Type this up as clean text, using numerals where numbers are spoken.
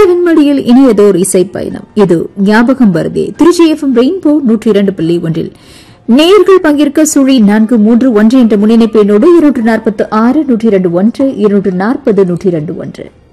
நிலவின் மடியில் இணையதோர் இசை பயணம். இது ஞாபகம் வருதே. திருச்சி எஃப்எம் ரெயின்போ 102.1 நேயர்கள் பங்கேற்க சுழி 431 என்ற முன்னிணைப்பு எண்ணோடு 246 102 1 240 102 1